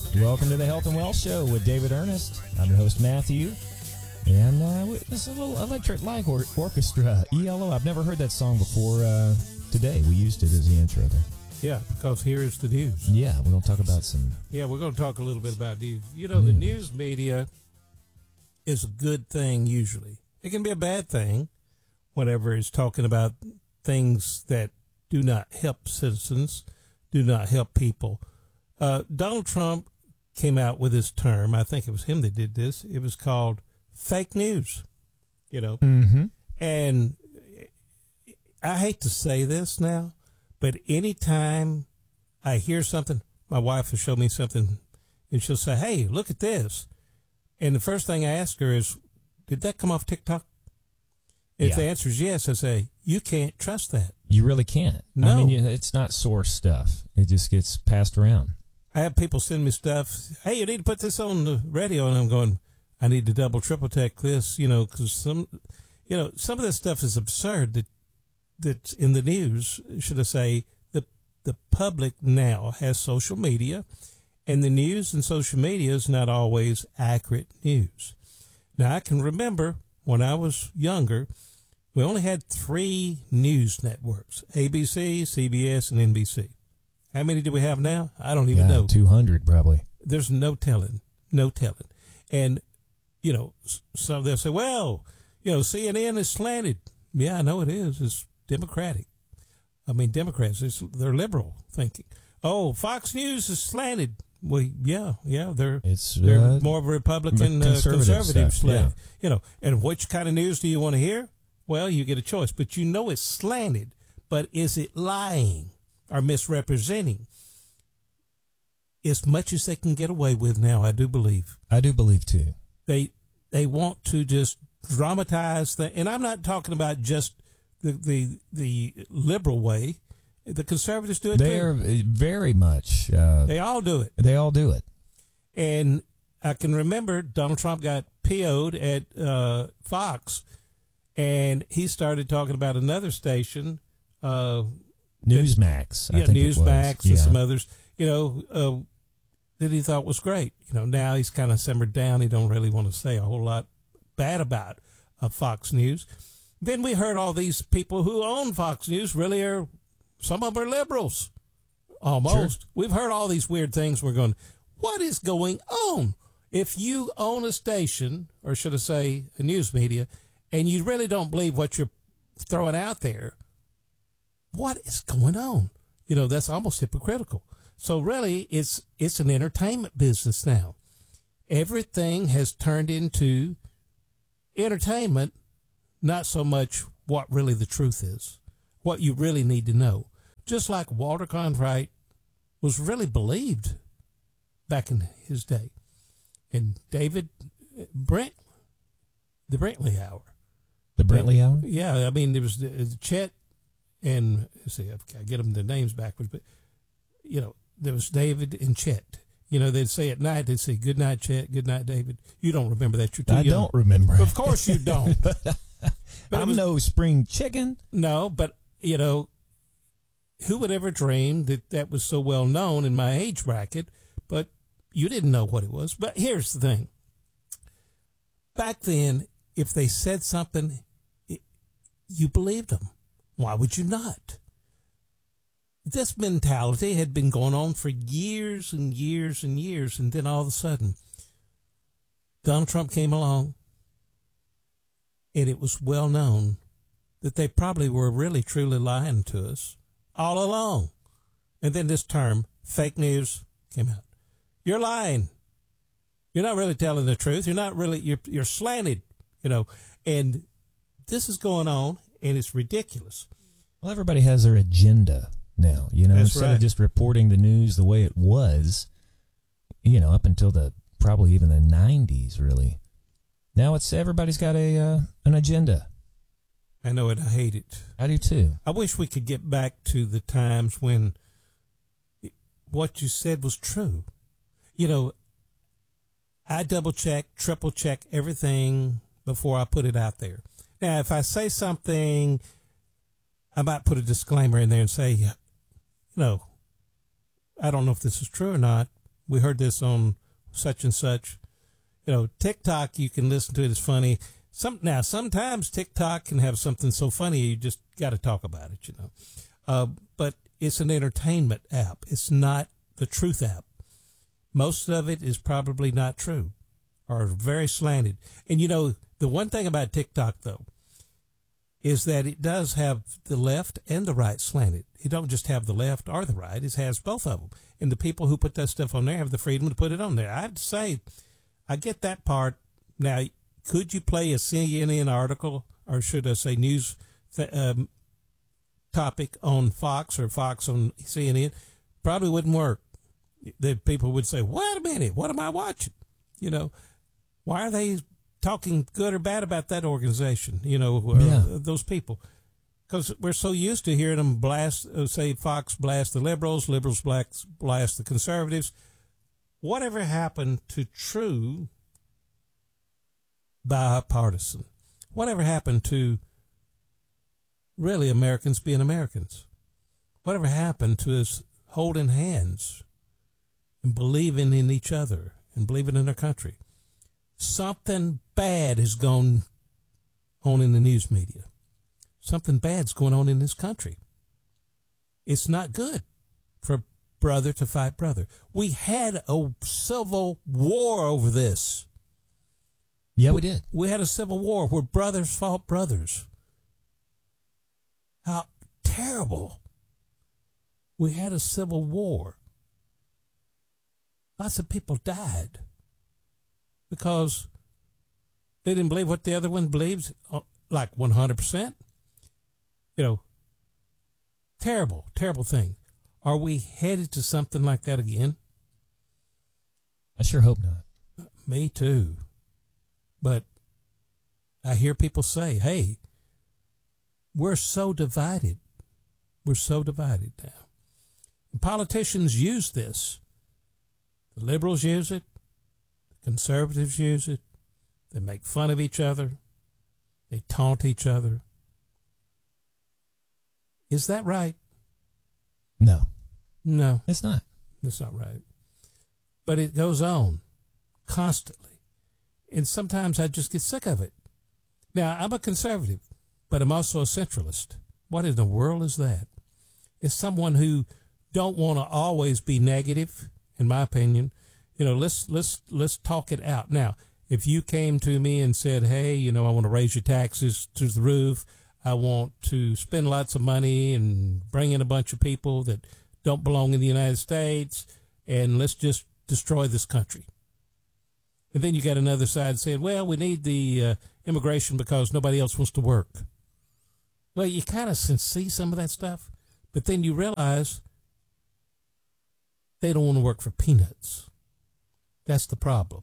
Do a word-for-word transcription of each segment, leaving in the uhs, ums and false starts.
Welcome to the Health and Wealth Show with David Ernest. I'm your host, Matthew. And uh, this is a little Electric Light or- Orchestra, E L O. I've never heard that song before uh, today. We used it as the intro there. Yeah, because here is the news. Yeah, we're going to talk about some... Yeah, we're going to talk a little bit about news. You know, the news media is a good thing usually. It can be a bad thing whenever it's talking about things that do not help citizens, do not help people. Uh, Donald Trump came out with this term. I think it was him that did this. It was called fake news, you know. Mm-hmm. And I hate to say this now, but anytime I hear something, my wife will show me something, and she'll say, hey, look at this. And the first thing I ask her is, did that come off TikTok? If Yeah. the answer is yes, I say, you can't trust that. You really can't. No. I mean, you- it's not source stuff. It just gets passed around. I have people send me stuff, hey, you need to put this on the radio, and I'm going, I need to double, triple check this, you know, because some, you know, some of this stuff is absurd that that's in the news. Should I say the the public now has social media, and the news and social media is not always accurate news. Now, I can remember when I was younger, we only had three news networks: A B C, C B S, and N B C. How many do we have now? I don't even Yeah, know. two hundred probably. There's no telling, no telling. And, you know, some they'll say, well, you know, C N N is slanted. Yeah, I know it is. It's Democratic. I mean, Democrats, it's, they're liberal thinking. Oh, Fox News is slanted. Well, yeah, yeah, they're It's they're uh, more of a Republican, conservative uh, conservative stuff, slant. yeah. You know, and which kind of news do you want to hear? Well, you get a choice, but you know it's slanted. But is it lying or misrepresenting? As much as they can get away with now, I do believe. I do believe, too. They they want to just dramatize the, and I'm not talking about just the the, the liberal way. The conservatives do it They too. are very much... Uh, They all do it. they all do it. And I can remember Donald Trump got P O'd at uh, Fox, and he started talking about another station. Uh, Newsmax, I yeah, think it was. Newsmax and Yeah. some others, you know, uh, that he thought was great. You know, now he's kind of simmered down. He don't really want to say a whole lot bad about uh, Fox News. Then we heard all these people who own Fox News really are, some of them are liberals, almost. Sure. We've heard all these weird things. We're going, what is going on? If you own a station, or should I say a news media, and you really don't believe what you're throwing out there, what is going on? You know, that's almost hypocritical. So really, it's it's an entertainment business now. Everything has turned into entertainment, not so much what really the truth is, what you really need to know. Just like Walter Cronkite was really believed back in his day. And David Brent, the Brentley Hour. The Brentley Hour? Yeah, I mean, there was the, the Chet and, let's see, I get them the names backwards, but, you know, there was David and Chet. You know, they'd say at night, they'd say, good night, Chet, good night, David. You don't remember that. You're too I young. don't remember. Of course you don't. But I'm it was- no spring chicken. No, but, you know, who would ever dream that that was so well known in my age bracket, but you didn't know what it was. But here's the thing. Back then, if they said something, it, you believed them. Why would you not? This mentality had been going on for years and years and years, and then all of a sudden, Donald Trump came along, and it was well known that they probably were really truly lying to us all along. And then this term, fake news, came out. You're lying. You're not really telling the truth. You're not really, you're, you're slanted, you know. And this is going on, and it's ridiculous. Well, everybody has their agenda now, you know, That's instead right. of just reporting the news the way it was, you know, up until the probably even the nineties, really. Now it's everybody's got a uh, an agenda. I know it. I hate it. I do too. I wish we could get back to the times when it, what you said was true. You know, I double check, triple check everything before I put it out there. Now, if I say something, I might put a disclaimer in there and say, you know, I don't know if this is true or not, we heard this on such and such. You know, TikTok, you can listen to it. It's funny. Some now sometimes TikTok can have something so funny you just got to talk about it. You know, uh, but it's an entertainment app. It's not the truth app. Most of it is probably not true or very slanted. And, you know, the one thing about TikTok, though, is that it does have the left and the right slanted. It don't just have the left or the right. It has both of them. And the people who put that stuff on there have the freedom to put it on there. I have to say, I get that part. Now, could you play a C N N article, or should I say news um, topic on Fox or Fox on C N N? Probably wouldn't work. The people would say, wait a minute, what am I watching? You know, why are they talking good or bad about that organization, you know, uh, yeah. those people? Because we're so used to hearing them blast, uh, say Fox blast the liberals, liberals blast, blast the conservatives. Whatever happened to true bipartisan? Whatever happened to really Americans being Americans? Whatever happened to us holding hands and believing in each other and believing in our country? Something bad has gone on in the news media. Something bad's going on in this country. It's not good for brother to fight brother. We had a civil war over this. Yeah, we did. We had a civil war where brothers fought brothers. How terrible. We had a civil war. Lots of people died because they didn't believe what the other one believes, like one hundred percent. You know, terrible, terrible thing. Are we headed to something like that again? I sure hope not. Me too. But I hear people say, hey, we're so divided. We're so divided now. And politicians use this. The liberals use it. The conservatives use it. They make fun of each other. They taunt each other. Is that right? No. No. It's not. It's not right. But it goes on constantly. And sometimes I just get sick of it. Now, I'm a conservative, but I'm also a centralist. What in the world is that? It's someone who don't want to always be negative, in my opinion. You know, let's let's let's talk it out. Now, if you came to me and said, hey, you know, I want to raise your taxes to the roof, I want to spend lots of money and bring in a bunch of people that don't belong in the United States, and let's just destroy this country. And then you got another side saying, well, we need the uh, immigration because nobody else wants to work. Well, you kind of see some of that stuff, but then you realize they don't want to work for peanuts. That's the problem.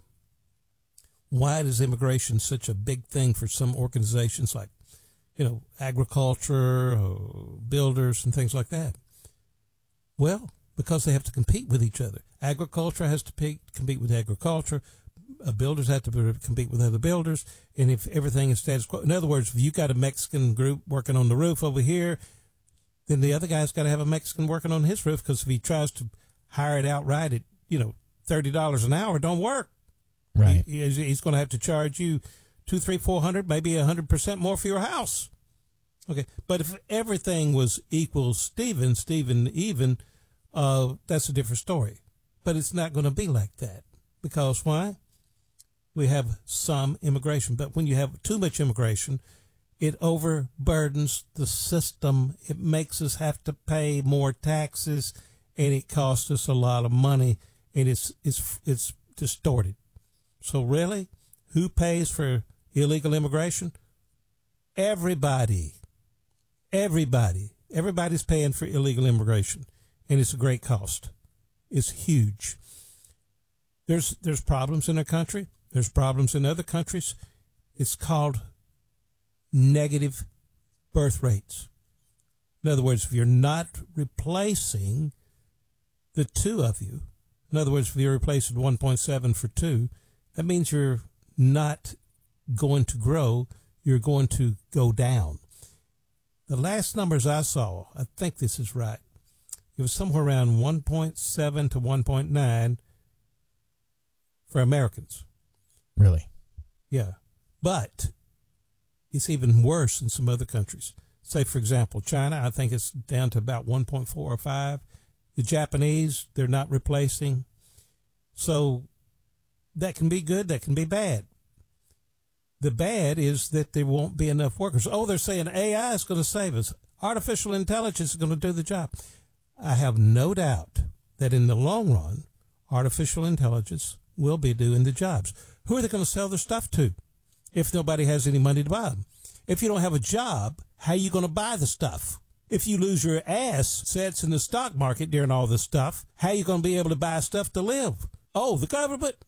Why is immigration such a big thing for some organizations like, you know, agriculture, or builders, and things like that? Well, because they have to compete with each other. Agriculture has to pe- compete with agriculture. Uh, builders have to compete with other builders. And if everything is status quo, in other words, if you got a Mexican group working on the roof over here, then the other guy's got to have a Mexican working on his roof, because if he tries to hire it outright at, you know, thirty dollars an hour, it don't work. Right. He, he's, he's going to have to charge you two, three, four hundred, maybe a hundred percent more for your house. Okay. But if everything was equal, Steven, Steven, even, uh, that's a different story. But it's not going to be like that. Because why? We have some immigration. But when you have too much immigration, it overburdens the system. It makes us have to pay more taxes, and it costs us a lot of money, and it's it's it's distorted. So really, who pays for illegal immigration? Everybody. Everybody. Everybody's paying for illegal immigration, and it's a great cost. It's huge. There's there's problems in our country. There's problems in other countries. It's called negative birth rates. In other words, if you're not replacing the two of you, in other words, if you're replacing one point seven for two, that means you're not going to grow. You're going to go down. The last numbers I saw, I think this is right, it was somewhere around one point seven to one point nine for Americans. Really? Yeah. But it's even worse in some other countries. Say, for example, China, I think it's down to about one point four or five. The Japanese, they're not replacing. So that can be good, that can be bad. The bad is that there won't be enough workers. Oh, they're saying A I is going to save us. Artificial intelligence is going to do the job. I have no doubt that in the long run, artificial intelligence will be doing the jobs. Who are they going to sell their stuff to if nobody has any money to buy them? If you don't have a job, how are you going to buy the stuff? If you lose your assets in the stock market during all this stuff, how are you going to be able to buy stuff to live? Oh, the government?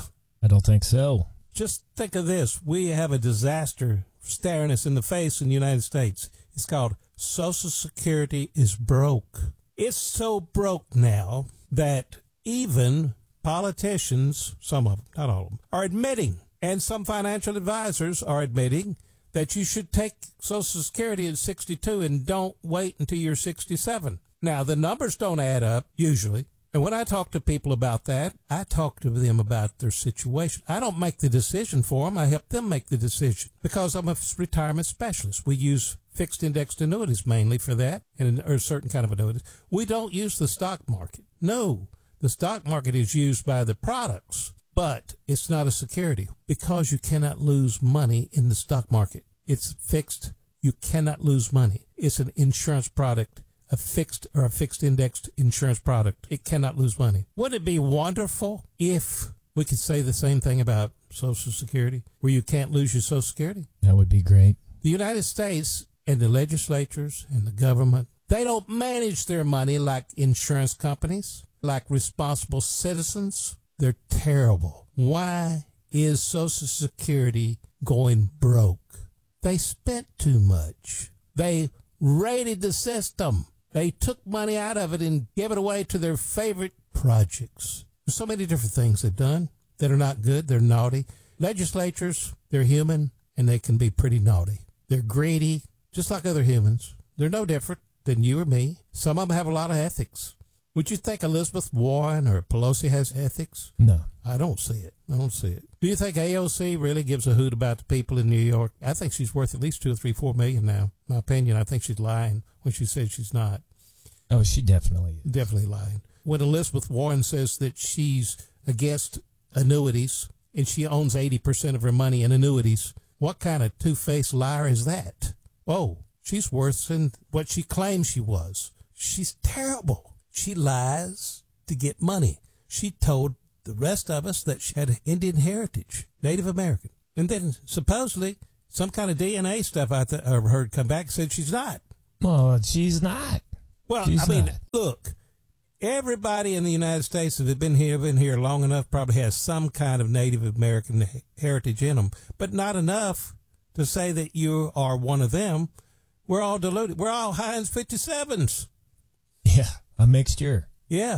I don't think so. Just think of this. We have a disaster staring us in the face in the United States. It's called Social Security is broke. It's so broke now that even politicians, some of them, not all of them, are admitting, and some financial advisors are admitting, that you should take Social Security at sixty-two and don't wait until you're sixty-seven. Now, the numbers don't add up, usually. And when I talk to people about that, I talk to them about their situation. I don't make the decision for them. I help them make the decision because I'm a retirement specialist. We use fixed indexed annuities mainly for that, and or certain kind of annuities. We don't use the stock market. No, the stock market is used by the products, but it's not a security because you cannot lose money in the stock market. It's fixed. You cannot lose money. It's an insurance product. A fixed or a fixed indexed insurance product. It cannot lose money. Wouldn't it be wonderful if we could say the same thing about Social Security, where you can't lose your Social Security? That would be great. The United States and the legislatures and the government, they don't manage their money like insurance companies, like responsible citizens. They're terrible. Why is Social Security going broke? They spent too much. They raided the system. They took money out of it and gave it away to their favorite projects. There's so many different things they've done that are not good. They're naughty. Legislatures, they're human, and they can be pretty naughty. They're greedy, just like other humans. They're no different than you or me. Some of them have a lot of ethics. Would you think Elizabeth Warren or Pelosi has ethics? No. I don't see it. I don't see it. Do you think A O C really gives a hoot about the people in New York? I think she's worth at least two or three, four million now. My opinion, I think she's lying when she says she's not. Oh, she definitely is. Definitely lying. When Elizabeth Warren says that she's against annuities and she owns eighty percent of her money in annuities, what kind of two-faced liar is that? Oh, she's worse than what she claims she was. She's terrible. She lies to get money. She told the rest of us that she had Indian heritage, Native American. And then supposedly some kind of D N A stuff I th- I heard come back said she's not. Well, she's not. Well, she's I mean, not. Look, everybody in the United States that have been here, been here long enough probably has some kind of Native American heritage in them, but not enough to say that you are one of them. We're all deluded. We're all Heinz fifty-sevens. Yeah, a mixture. Yeah.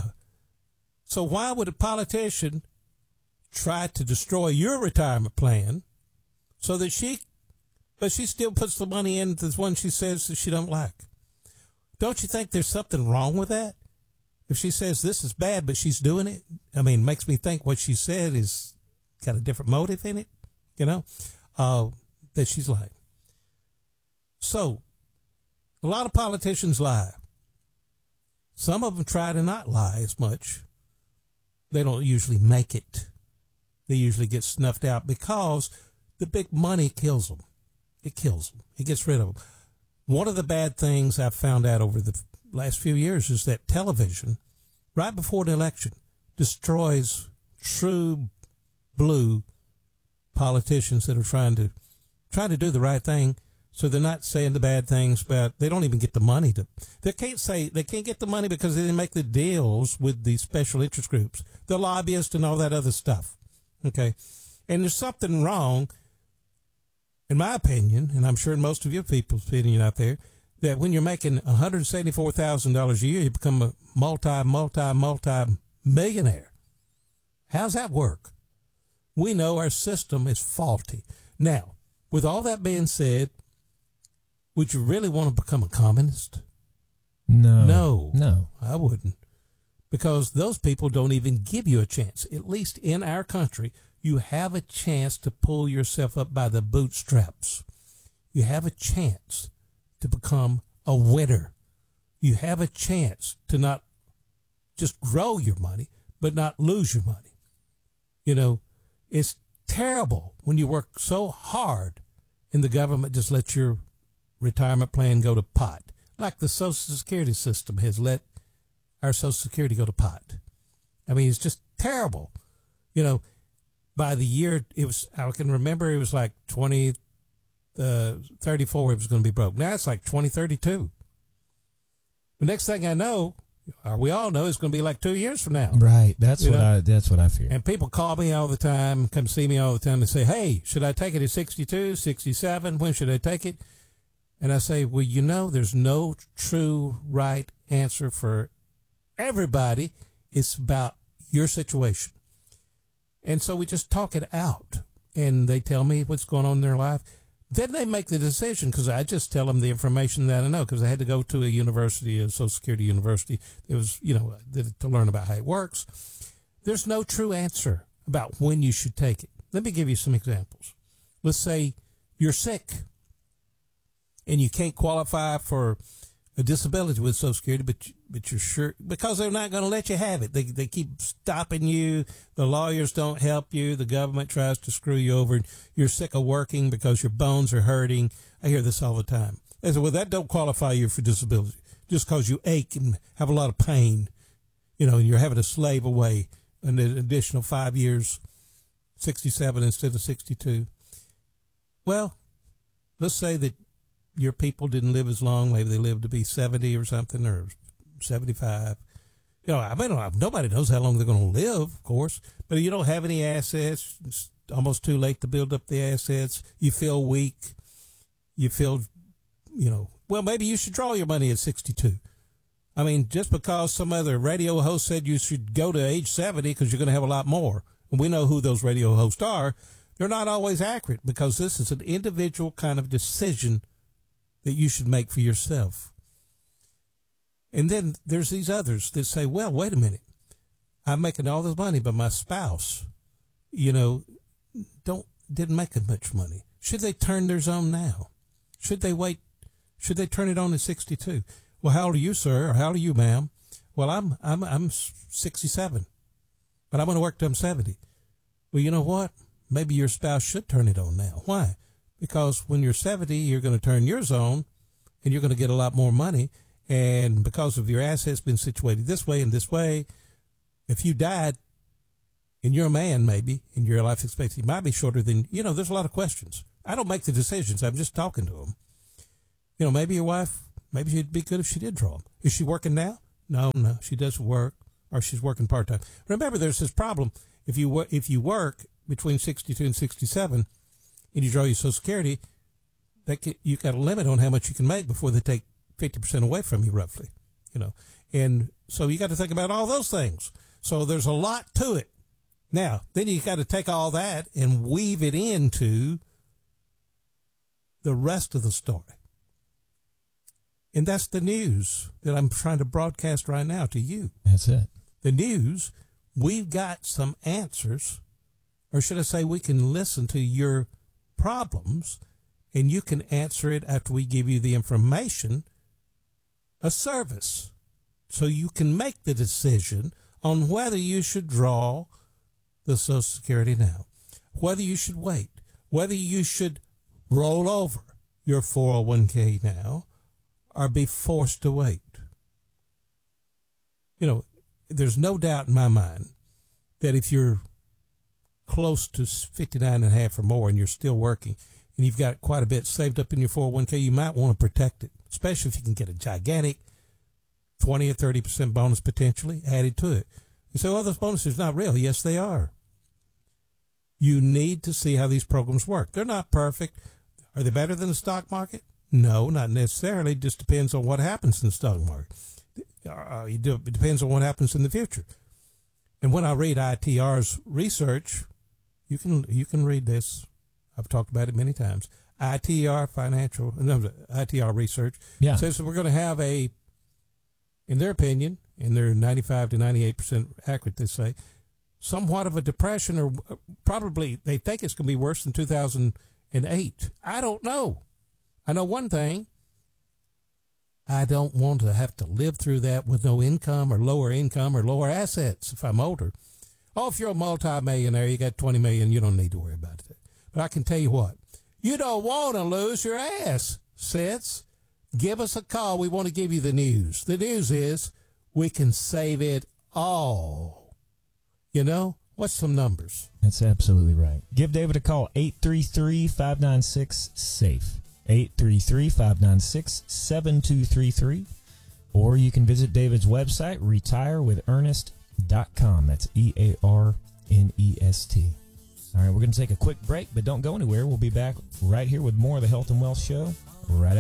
So why would a politician try to destroy your retirement plan so that she, but she still puts the money in the one she says that she don't like? Don't you think there's something wrong with that? If she says this is bad, but she's doing it, I mean, makes me think what she said is got a different motive in it, you know, uh, that she's lying. So a lot of politicians lie. Some of them try to not lie as much. They don't usually make it. They usually get snuffed out because the big money kills them. It kills them. It gets rid of them. One of the bad things I've found out over the last few years is that television, right before the election, destroys true blue politicians that are trying to trying to do the right thing. So they're not saying the bad things, but they don't even get the money to. They can't say they can't get the money because they didn't make the deals with the special interest groups, the lobbyists, and all that other stuff. Okay, and there's something wrong, in my opinion, and I'm sure in most of your people's opinion out there, that when you're making one hundred seventy-four thousand dollars a year, you become a multi, multi, multi millionaire. How's that work? We know our system is faulty. Now, with all that being said, would you really want to become a communist? No. No. No. I wouldn't. because those people don't even give you a chance. At least in our country, you have a chance to pull yourself up by the bootstraps. You have a chance to become a winner. You have a chance to not just grow your money, but not lose your money. You know, it's terrible when you work so hard and the government just lets your retirement plan go to pot, like the Social Security system has let our Social Security go to pot. I mean, it's just terrible. You know, by the year, it was, I can remember it was like twenty thirty-four, it was going to be broke. Now it's like twenty thirty-two. The next thing I know, or we all know, it's going to be like two years from now. Right. That's You what know? I. That's what I fear. And people call me all the time, come see me all the time and say, hey, should I take it at sixty-two, sixty-seven? When should I take it? And I say, well, you know, there's no true right answer for everybody. It's about your situation. And so we just talk it out. And they tell me what's going on in their life. Then they make the decision, because I just tell them the information that I know, because I had to go to a university, a Social Security university. It was, you know, to learn about how it works. There's no true answer about when you should take it. Let me give you some examples. Let's say you're sick and you can't qualify for a disability with Social Security, but, but you're sure, because they're not going to let you have it. They, they keep stopping you. The lawyers don't help you. The government tries to screw you over. You're sick of working because your bones are hurting. I hear this all the time. They say, well, that don't qualify you for disability just because you ache and have a lot of pain. You know, you're having to slave away an additional five years, sixty-seven instead of sixty-two. Well, let's say that your people didn't live as long. Maybe they lived to be seventy or something, or seventy-five. You know, I mean, nobody knows how long they're going to live, of course, but you don't have any assets. It's almost too late to build up the assets. You feel weak. You feel, you know, well, maybe you should draw your money at sixty-two. I mean, just because some other radio host said you should go to age seventy because you're going to have a lot more, and we know who those radio hosts are, they're not always accurate, because this is an individual kind of decision that you should make for yourself. And then there's these others that say, well, wait a minute. I'm making all this money, but my spouse, you know, don't didn't make as much money. Should they turn theirs on now? Should they wait? Should they turn it on at sixty-two? Well, how old are you, sir? Or how old are you, ma'am? Well, I'm I'm I'm sixty-seven, but I'm going to work till I'm seventy. Well, you know what? Maybe your spouse should turn it on now. Why? Because when you're seventy, you're going to turn yours on, and you're going to get a lot more money. And because of your assets being situated this way and this way, if you died, and you're a man maybe, and your life expectancy might be shorter than, you know, there's a lot of questions. I don't make the decisions. I'm just talking to them. You know, maybe your wife, maybe she'd be good if she did draw them. Is she working now? No, no, she doesn't work, or she's working part-time. Remember, there's this problem. If you, wor- if you work between sixty-two and sixty-seven, and you draw your Social Security, that can, you got a limit on how much you can make before they take fifty percent away from you, roughly, you know. And so you got to think about all those things. So there's a lot to it. Now, then you got to take all that and weave it into the rest of the story. And that's the news that I'm trying to broadcast right now to you. That's it. The news, we've got some answers, or should I say we can listen to your problems, and you can answer it after we give you the information, a service, so you can make the decision on whether you should draw the Social Security now, whether you should wait, whether you should roll over your four oh one k now or be forced to wait. You know, there's no doubt in my mind that if you're close to fifty-nine and a half or more and you're still working and you've got quite a bit saved up in your four oh one k, you might want to protect it, especially if you can get a gigantic twenty or thirty percent bonus potentially added to it. You say, well, those bonuses are not real. Yes, they are. You need to see how these programs work. They're not perfect. Are they better than the stock market? No, not necessarily. It just depends on what happens in the stock market. Uh, it depends on what happens in the future. And when I read I T R's research, you can you can read this. I've talked about it many times. I T R financial, no, I T R research yeah. says that we're going to have a in their opinion, and they're ninety-five to ninety-eight percent accurate, they say, somewhat of a depression, or probably they think it's going to be worse than two thousand eight. I don't know. I know one thing. I don't want to have to live through that with no income or lower income or lower assets if I'm older. Oh, if you're a multimillionaire, you got twenty million dollars, you don't need to worry about that. But I can tell you what, you don't want to lose your ass, Sets. Give us a call. We want to give you the news. The news is we can save it all. You know, what's some numbers? That's absolutely right. Give David a call, eight three three, five nine six, SAFE. eight three three, five nine six, seven two three three. Or you can visit David's website, retire with ernest dot com. That's E A R N E S T. All right, we're going to take a quick break, but don't go anywhere. We'll be back right here with more of the Health and Wealth Show right